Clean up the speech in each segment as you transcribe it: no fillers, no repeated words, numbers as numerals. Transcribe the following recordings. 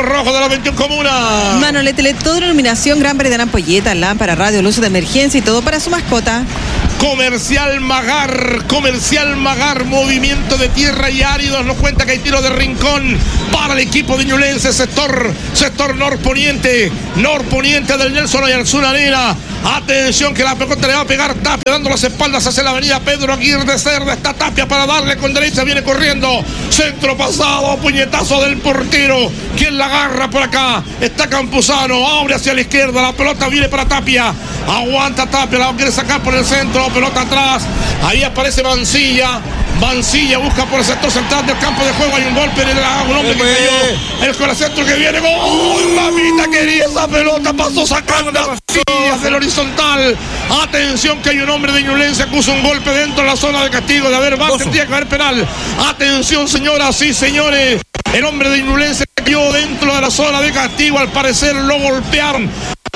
equipos rojos de las 21 comunas. Manolete, toda la iluminación, gran variedad de ampolletas, lámparas, radio, luces de emergencia y todo para su mascota. Comercial Magar, movimiento de tierra y áridos. Nos cuenta que hay tiro de rincón para el equipo de Ñublense, sector norponiente del Nelson Oyarzún Arena. Atención que la pelota le va a pegar Tapia, dando las espaldas hacia la avenida Pedro Aguirre Cerda. Está Tapia para darle con derecha, viene corriendo. Centro pasado, puñetazo del portero. ¿Quién la agarra por acá? Está Campuzano, abre hacia la izquierda, la pelota viene para Tapia. Aguanta Tapia, la quiere sacar por el centro, pelota atrás. Ahí aparece Mancilla busca por el sector central del campo de juego. Hay un golpe en un hombre que cayó. El corazón que viene. ¡Gol! Mamita querida, esa pelota pasó sacando del horizontal. Atención que hay un hombre de Ñublense, puso un golpe dentro de la zona de castigo. De haber más, tendría que haber penal. Atención, señoras y señores. El hombre de Ñublense cayó dentro de la zona de castigo. Al parecer lo golpearon.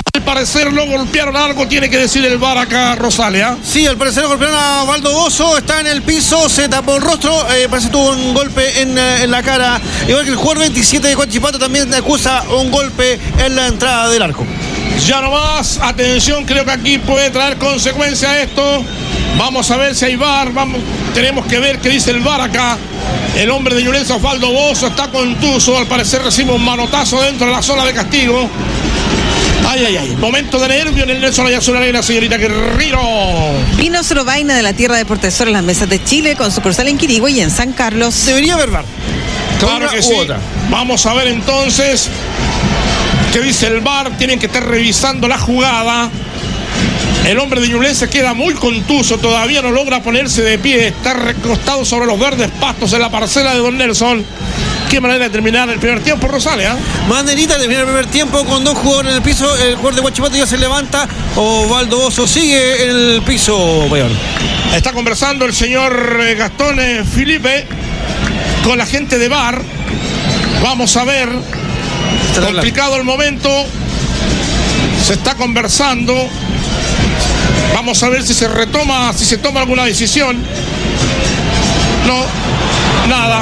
Algo tiene que decir el VAR acá, Rosales, ¿eh? Sí, al parecer lo golpearon a Waldo Bozo, está en el piso, se tapó el rostro, parece que tuvo un golpe en la cara. Igual que el jugador 27 de Huachipato también acusa un golpe en la entrada del arco. Ya no más, atención, creo que aquí puede traer consecuencia esto. Vamos a ver si hay VAR, tenemos que ver qué dice el VAR acá. El hombre de Ñublense, Osvaldo Bozo, está contuso, al parecer recibe un manotazo dentro de la zona de castigo. Ay, momento de nervio en el Nelson Oyarzún Arena, señorita Guerrero. Vino Sorobaina de la tierra de Portesor en las mesas de Chile, con sucursal en Quirigüe y en San Carlos. Debería haber VAR. Claro que sí. Vamos a ver entonces qué dice el VAR. Tienen que estar revisando la jugada. El hombre de Ñublense queda muy contuso, todavía no logra ponerse de pie, está recostado sobre los verdes pastos en la parcela de don Nelson. Qué manera de terminar el primer tiempo, Rosales, ¿eh? Manerita de terminar el primer tiempo con dos jugadores en el piso. El jugador de Huachipato ya se levanta. Osvaldo Bozo sigue en el piso, Bayón. Está conversando el señor Gastón Felipe con la gente de VAR. Vamos a ver. Complicado el momento. Se está conversando. Vamos a ver si se toma alguna decisión. No, nada.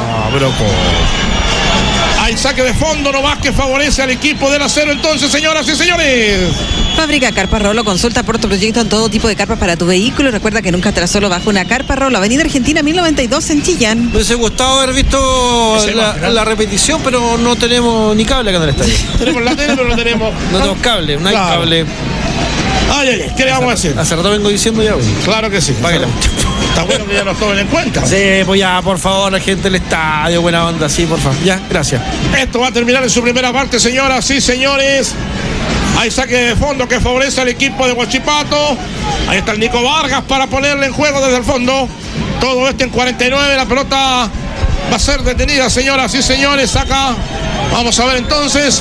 Hay saque de fondo nomás que favorece al equipo del Acero. Entonces, señoras y señores, Fábrica Carpa Rolo, consulta por tu proyecto en todo tipo de carpas para tu vehículo. Recuerda que nunca estarás solo bajo una Carpa Rolo. Avenida Argentina 1092 en Chillán. Me hubiese gustado haber visto la repetición, pero no tenemos ni cable acá en el estadio. Tenemos la tele, pero no tenemos. No tenemos cable, no hay cable. ¿Qué le vamos a hacer? Hace rato vengo diciendo ya, güey. Claro que sí. Está bueno que ya nos tomen en cuenta. Sí, pues ya, por favor, la gente del estadio, buena onda, sí, por favor. Ya, gracias. Esto va a terminar en su primera parte, señoras y señores. Hay saque de fondo que favorece al equipo de Huachipato. Ahí está el Nico Vargas para ponerle en juego desde el fondo. Todo esto en 49, la pelota va a ser detenida, señoras y señores. Acá, vamos a ver entonces.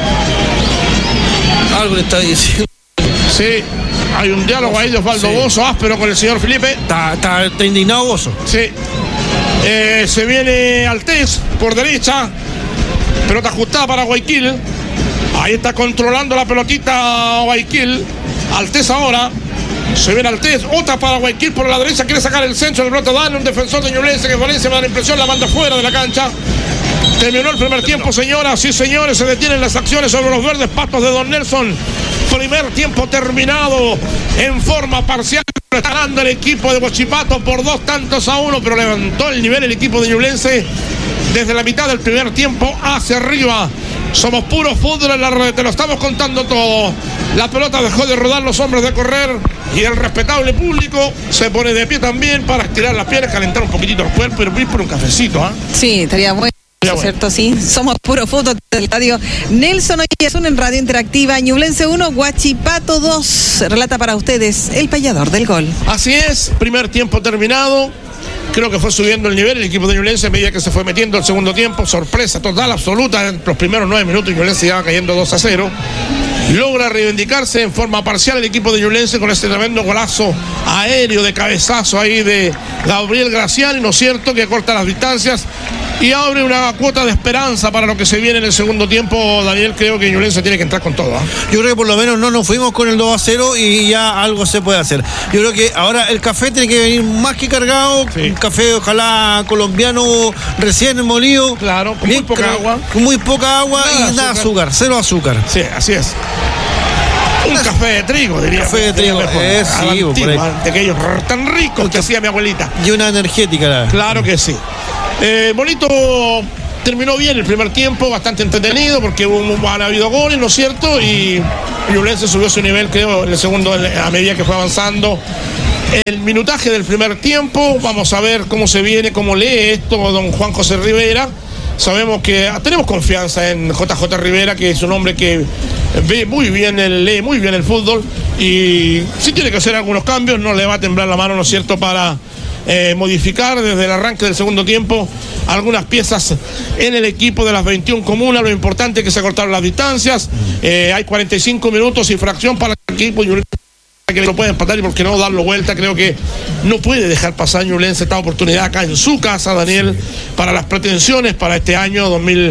Algo le está diciendo. Sí, hay un diálogo ahí de Osvaldo Bozo, áspero con el señor Felipe. Está indignado Bozo. Sí. Se viene Altés por derecha. Pelota ajustada para Guayaquil. Ahí está controlando la pelotita Guayaquil. Altés ahora. Se viene Altés. Otra para Guayaquil por la derecha. Quiere sacar el centro. El pelota dale un defensor de Ñublense que Valencia me da la impresión. La manda fuera de la cancha. Terminó el primer tiempo, señoras y señores. Se detienen las acciones sobre los verdes pastos de don Nelson. Primer tiempo terminado en forma parcial. Está ganando el equipo de Huachipato por 2-1, pero levantó el nivel el equipo de Ñublense desde la mitad del primer tiempo hacia arriba. Somos puro fútbol en la red, te lo estamos contando todo. La pelota dejó de rodar, los hombres de correr y el respetable público se pone de pie también para estirar las piernas, calentar un poquitito el cuerpo y ir por un cafecito, ¿eh? Sí, estaría bueno. ¿Cierto? Sí, somos puro fútbol del estadio Nelson Oyarzún en Radio Interactiva. Ñublense 1, Huachipato 2. Relata para ustedes el payador del gol. Así es, primer tiempo terminado. Creo que fue subiendo el nivel el equipo de Ñublense a medida que se fue metiendo el segundo tiempo. Sorpresa total, absoluta. En los primeros 9 minutos Ñublense iba cayendo 2-0. Logra reivindicarse en forma parcial el equipo de Ñublense con este tremendo golazo aéreo de cabezazo ahí de Gabriel Graciani, ¿no es cierto? Que corta las distancias. y abre una cuota de esperanza para lo que se viene en el segundo tiempo. Daniel, creo que Ñublense tiene que entrar con todo. Yo creo que por lo menos no nos fuimos con el 2-0 y ya algo se puede hacer. Yo creo que ahora el café tiene que venir más que cargado, sí. Un café ojalá colombiano recién molido. Claro, con muy poca agua. Con muy poca agua y nada azúcar, cero azúcar. Sí, así es. Un café de trigo, diría. Café de trigo, sí, antigua, de aquellos tan ricos que hacía mi abuelita. Y una energética. Claro que sí. Bonito, terminó bien el primer tiempo, bastante entretenido porque han habido goles, ¿no es cierto? Y Ñublense subió su nivel, creo, en el segundo, a medida que fue avanzando. El minutaje del primer tiempo, vamos a ver cómo se viene, cómo lee esto don Juan José Rivera. Sabemos que tenemos confianza en JJ Rivera, que es un hombre que ve muy bien, lee muy bien el fútbol, y si tiene que hacer algunos cambios, no le va a temblar la mano, ¿no es cierto?, para modificar desde el arranque del segundo tiempo algunas piezas en el equipo de las 21 comunas. Lo importante es que se cortaron las distancias. Hay 45 minutos y fracción para el equipo que lo puede empatar y por qué no darlo vuelta. Creo que no puede dejar pasar Ñublense esta oportunidad acá en su casa, Daniel, para las pretensiones para este año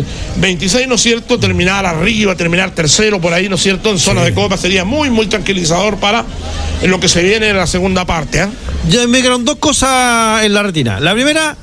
2026, ¿no es cierto? Terminar arriba, terminar tercero por ahí, ¿no es cierto? En zona de Copa sería muy, muy tranquilizador para lo que se viene en la segunda parte. Ya me quedaron dos cosas en la retina. La primera,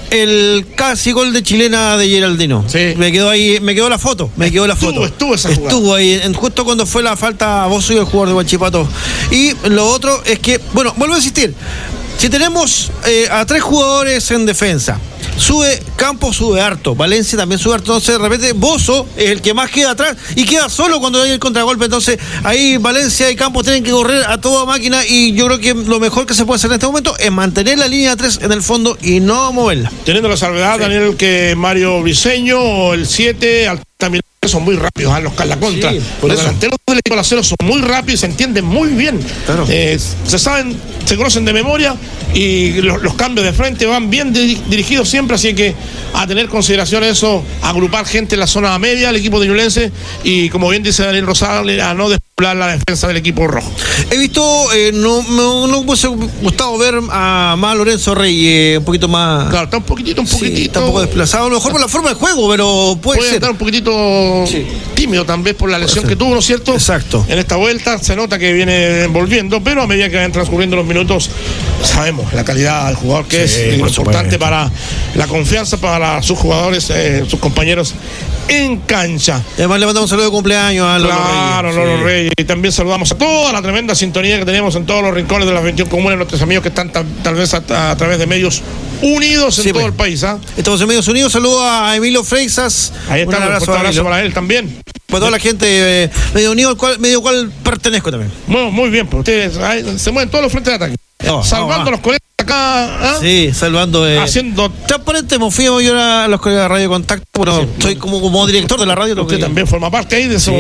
el casi gol de chilena de Geraldino. Sí. Me quedó la foto. Estuvo esa jugada. Estuvo ahí, justo cuando fue la falta a Bozo y el jugador de Huachipato. Y lo otro es que, bueno, vuelvo a insistir. Si tenemos a 3 jugadores en defensa, sube Campos, sube harto, Valencia también sube harto, entonces de repente Bozo es el que más queda atrás y queda solo cuando hay el contragolpe, entonces ahí Valencia y Campos tienen que correr a toda máquina, y yo creo que lo mejor que se puede hacer en este momento es mantener la línea 3 en el fondo y no moverla. Teniendo la salvedad, Daniel, que Mario Briseño, el 7, Altamirano, son muy rápidos a la contra. Sí, los delanteros del equipo acero son muy rápidos, se entienden muy bien. Claro. Se saben, se conocen de memoria, y los cambios de frente van bien dirigidos siempre, así que a tener consideración eso, agrupar gente en la zona media, el equipo de Ñublense, y como bien dice Daniel Rosales, a no despoblar la defensa del equipo rojo. He visto, no me hubiese gustado ver a más Lorenzo Rey un poquito más. Claro, está un poquitito. Sí, está un poco desplazado, a lo mejor por la forma de juego, pero puede ser. Estar un poquito tímido también por la lesión que tuvo, ¿no es cierto? Exacto. En esta vuelta se nota que viene envolviendo, pero a medida que van transcurriendo los minutos, sabemos la calidad del jugador que es importante para la confianza para sus jugadores, sus compañeros en cancha. Además le mandamos un saludo de cumpleaños a Lolo Reyes. Claro, Lolo Reyes. Y también saludamos a toda la tremenda sintonía que tenemos en todos los rincones de las 21 comunas, nuestros amigos que están tal vez a través de medios unidos en todo el país. Estamos en medios unidos. Saludo a Emilio Freixas. Ahí está, un abrazo para él también. Para toda la gente medio unido, medio cual pertenezco también. Bueno, muy bien, pues ustedes se mueven todos los frentes de ataque. Salvando a los colegas acá. Sí, salvando. Haciendo. Transparente, me fui yo a los colegas de Radio Contacto, pero soy como director de la radio. Usted también forma parte ahí de eso.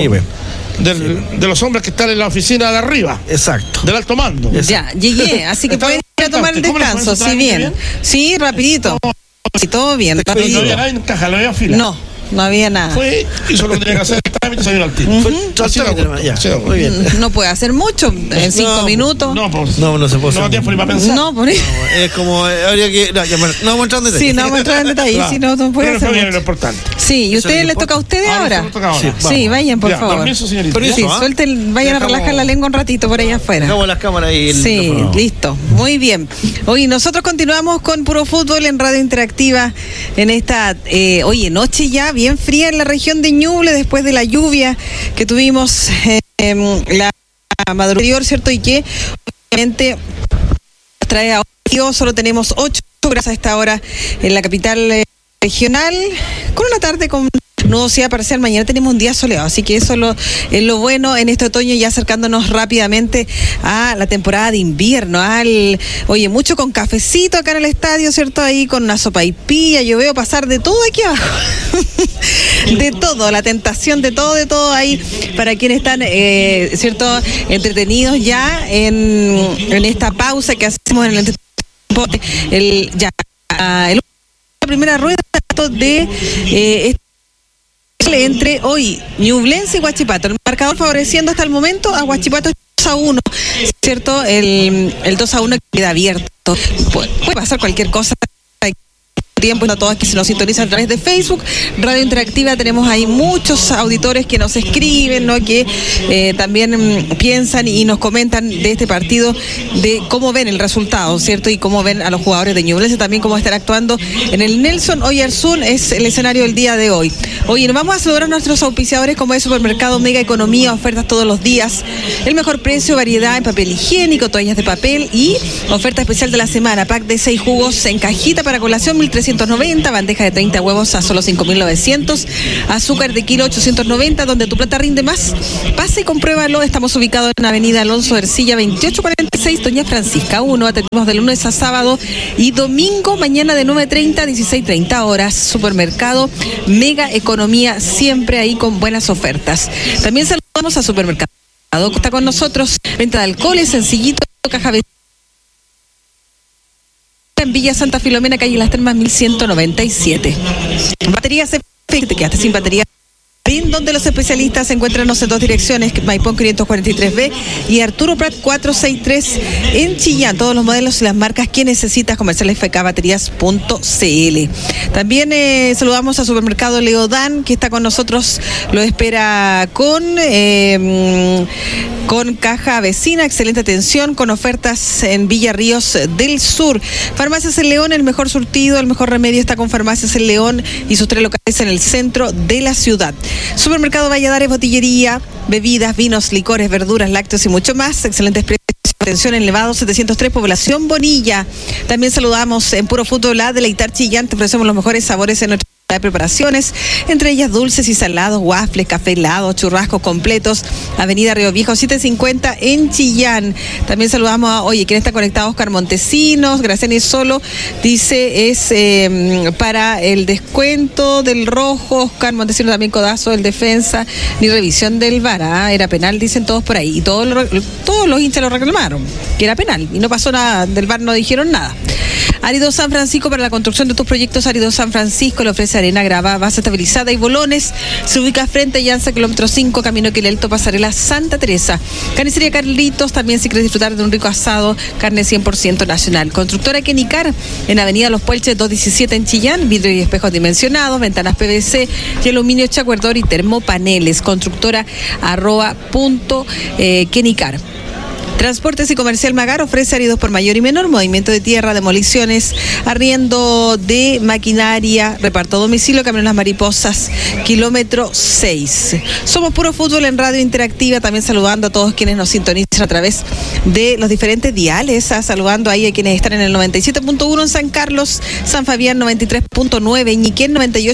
De los hombres que están en la oficina de arriba. Exacto. Del alto mando. Ya, llegué, así que pueden ir a tomar el descanso. Sí, bien. Sí, rapidito. Sí, todo bien, rapidito. No había nada en caja, no había fila. No había nada. Hizo lo que tenía que hacer, el trámite, salió al tiro. Muy bien. No puede hacer mucho en 5 minutos. No se puede. No da tiempo ni para pensar. No, por eso. Es como, habría que. No vamos a entrar en detalle. Sí, no vamos a entrar en detalle. Claro. Si no puede hacer mucho. Lo importante. Sí, ¿y ustedes les toca a ustedes ahora? Sí, vayan, por favor. Permiso, señorita. Sí, suelten, vayan a relajar la lengua un ratito por allá afuera. Dejamos las cámaras ahí. Sí, listo. Muy bien. Hoy nosotros continuamos con Puro Fútbol en Radio Interactiva en esta, noche ya bien fría en la región de Ñuble después de la lluvia que tuvimos la madrugada anterior, ¿cierto? Y que obviamente trae a hoy. Solo tenemos 8 horas a esta hora en la capital regional, con una tarde con nubosidad parcial. Mañana tenemos un día soleado, así que eso es lo bueno en este otoño, ya acercándonos rápidamente a la temporada de invierno. Mucho con cafecito acá en el estadio, ¿cierto? Ahí con una sopaipilla, yo veo pasar de todo aquí abajo. De todo, la tentación de todo ahí para quienes están, ¿cierto? Entretenidos ya en esta pausa que hacemos en el la primera rueda de entre hoy Ñublense y Huachipato. El marcador favoreciendo hasta el momento a Huachipato 2-1, ¿cierto? El 2-1 queda abierto. Puede pasar cualquier cosa. tiempo a todos que se nos sintonizan a través de Facebook, Radio Interactiva. Tenemos ahí muchos auditores que nos escriben, ¿no? Que también piensan y nos comentan de este partido, de cómo ven el resultado, ¿cierto? Y cómo ven a los jugadores de Ñublense, también cómo están actuando en el Nelson Oyarzún, es el escenario del día de hoy. Oye, nos vamos a saludar a nuestros auspiciadores, como es Supermercado Mega Economía, ofertas todos los días, el mejor precio, variedad en papel higiénico, toallas de papel y oferta especial de la semana, pack de 6 jugos en cajita para colación, 1.390, bandeja de 30 huevos a solo 5.900, azúcar de kilo 890, donde tu plata rinde más. Pase y compruébalo. Estamos ubicados en Avenida Alonso Ercilla 2846, Doña Francisca 1. Atendemos de lunes a sábado y domingo, mañana de 9:30 a 16:30 horas. Supermercado Mega Economía, siempre ahí con buenas ofertas. También saludamos a Supermercado que está con nosotros. Venta de alcoholes, sencillito, caja de en Villa Santa Filomena, calle Las Termas 1197. Baterías CFE, te quedaste sin batería, donde los especialistas se encuentran en dos direcciones, Maipón 543B y Arturo Prat 463 en Chillán. Todos los modelos y las marcas que necesitas, Comerciales FK Baterías.cl. También saludamos a Supermercado Leodán, que está con nosotros, lo espera con caja vecina, excelente atención, con ofertas en Villa Ríos del Sur. Farmacias El León, el mejor surtido, el mejor remedio está con Farmacias El León y sus 3 locales en el centro de la ciudad. Supermercado Valladares, botillería, bebidas, vinos, licores, verduras, lácteos y mucho más. Excelentes precios. Atención, elevado 703, población Bonilla. También saludamos en Puro Fútbol a Deleitar Chillán. Te ofrecemos los mejores sabores en nuestra de preparaciones, entre ellas dulces y salados, waffles, café helado, churrascos completos. Avenida Río Viejo 750 en Chillán. También saludamos a, ¿quién está conectado? Oscar Montesinos, Graciani Solo, dice, es para el descuento del rojo. Oscar Montesinos también codazo, el defensa, ni revisión del VAR, era penal, dicen todos por ahí. Y todos los hinchas lo reclamaron, que era penal, y no pasó nada, del VAR no dijeron nada. Árido San Francisco, para la construcción de tus proyectos, Árido San Francisco le ofrece arena, grava, base estabilizada y bolones. Se ubica frente a Llanza, kilómetro 5, Camino Quilelto, Pasarela Santa Teresa. Carnicería Carlitos, también si quieres disfrutar de un rico asado, carne 100% nacional. Constructora Kenicar, en Avenida Los Puelches 217 en Chillán, vidrio y espejos dimensionados, ventanas PVC y aluminio chacuerdor y termopaneles. Constructora @Kenicar. Transportes y Comercial Magar ofrece áridos por mayor y menor, movimiento de tierra, demoliciones, arriendo de maquinaria, reparto a domicilio, Camino Las Mariposas, kilómetro 6. Somos Puro Fútbol en Radio Interactiva, también saludando a todos quienes nos sintonizan a través de los diferentes diales, saludando ahí a quienes están en el 97.1 en San Carlos, San Fabián 93.9, Ñiquén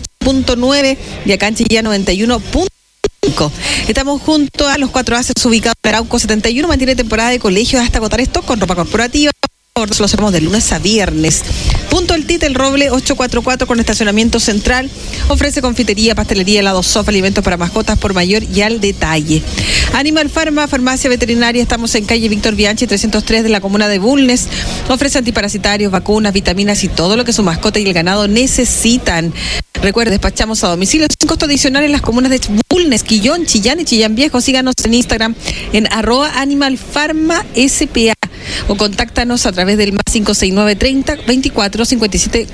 98.9 y acá en Chillán 91.9. Estamos junto a los 4 Aces ubicados en Arauco 71, mantiene temporada de colegios hasta agotar stock con ropa corporativa. Lo hacemos de lunes a viernes. Punto El Tite, El Roble 844 con estacionamiento central. Ofrece confitería, pastelería, helado, sopa, alimentos para mascotas por mayor y al detalle. Animal Pharma, farmacia veterinaria. Estamos en calle Víctor Bianchi 303 de la comuna de Bulnes. Ofrece antiparasitarios, vacunas, vitaminas y todo lo que su mascota y el ganado necesitan. Recuerde, despachamos a domicilio sin costo adicional en las comunas de Bulnes, Quillón, Chillán y Chillán Viejo. Síganos en Instagram en @animalfarmaspa o contáctanos a través del más 56930 24 57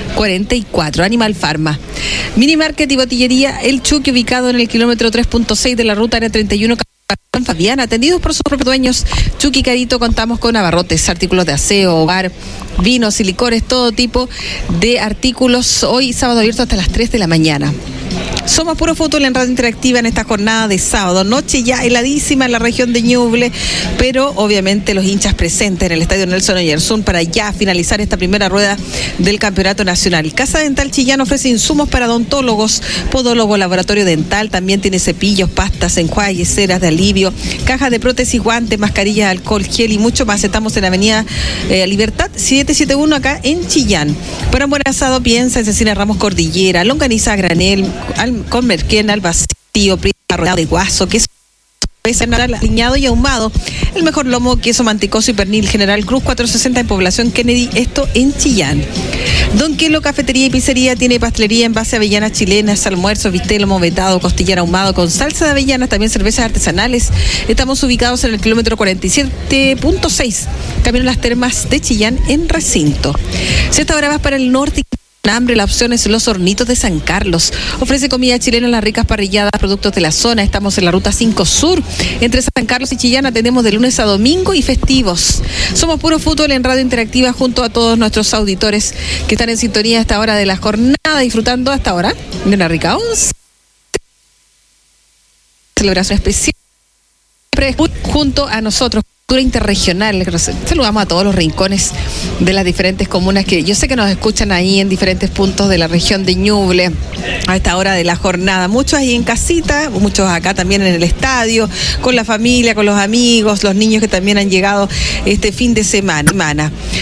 44. Animal Pharma. Mini Market y botillería El Chuque, ubicado en el kilómetro 3.6 de la ruta N31 San Fabián, atendidos por sus propios dueños. Chucky Carito, contamos con abarrotes, artículos de aseo, hogar, vinos y licores, todo tipo de artículos. Hoy sábado abierto hasta las 3 de la mañana. Somos Puro Fútbol en Radio Interactiva en esta jornada de sábado. Noche ya heladísima en la región de Ñuble, pero obviamente los hinchas presentes en el Estadio Nelson Oyarzún para ya finalizar esta primera rueda del Campeonato Nacional. Casa Dental Chillán ofrece insumos para odontólogos, podólogo, laboratorio dental, también tiene cepillos, pastas, enjuagues, ceras de alivio, cajas de prótesis, guantes, mascarillas, alcohol, gel y mucho más. Estamos en la Avenida Libertad 771 acá en Chillán. Para un buen asado piensa en Cecilia Ramos Cordillera, longaniza a granel, con merquén, al vacío, rodeado de guaso, queso aliñado y ahumado, el mejor lomo, queso mantecoso y pernil General Cruz 460 en Población Kennedy, esto en Chillán. Don Quelo Cafetería y Pizzería tiene pastelería en base a avellanas chilenas, almuerzos, bistec, lomo vetado, costillar ahumado con salsa de avellanas, también cervezas artesanales. Estamos ubicados en el kilómetro 47.6, Camino Las Termas de Chillán en Recinto. Si esta hora vas para el norte hambre, la opción es Los Hornitos de San Carlos. Ofrece comida chilena, las ricas parrilladas, productos de la zona. Estamos en la ruta 5 Sur. Entre San Carlos y Chillán atendemos de lunes a domingo y festivos. Somos Puro Fútbol en Radio Interactiva junto a todos nuestros auditores que están en sintonía a esta hora de la jornada, disfrutando hasta ahora de una rica once. Celebración especial junto a nosotros. Interregional. Saludamos a todos los rincones de las diferentes comunas que yo sé que nos escuchan ahí en diferentes puntos de la región de Ñuble a esta hora de la jornada. Muchos ahí en casita, muchos acá también en el estadio, con la familia, con los amigos, los niños que también han llegado este fin de semana.